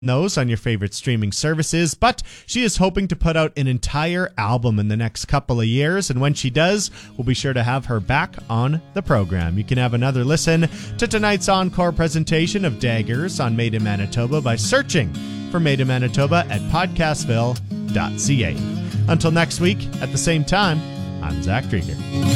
those on your favorite streaming services, but she is hoping to put out an entire album in the next couple of years, and when she does, we'll be sure to have her back on the program. You can have another listen to tonight's encore presentation of Daggers on Made in Manitoba by searching for Made in Manitoba at podcastville.ca. Until next week, at the same time, I'm Zach Drieger.